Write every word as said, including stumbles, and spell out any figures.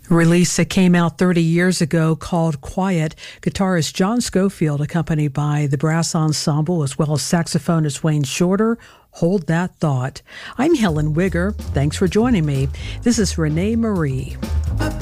A release that came out thirty years ago called Quiet. Guitarist John Scofield, accompanied by the brass ensemble as well as saxophonist Wayne Shorter, hold that thought. I'm Helen Wigger. Thanks for joining me. This is Renee Marie.